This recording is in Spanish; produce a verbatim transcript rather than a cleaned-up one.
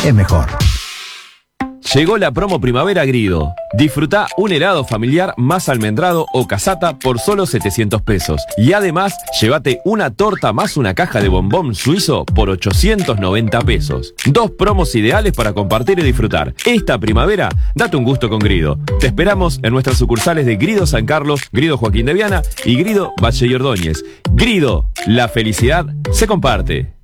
es mejor. Llegó la promo Primavera Grido. Disfrutá un helado familiar más almendrado o casata por solo setecientos pesos. Y además, llévate una torta más una caja de bombón suizo por ochocientos noventa pesos. Dos promos ideales para compartir y disfrutar. Esta primavera, date un gusto con Grido. Te esperamos en nuestras sucursales de Grido San Carlos, Grido Joaquín de Viana y Grido Valle y Ordóñez. Grido, la felicidad se comparte.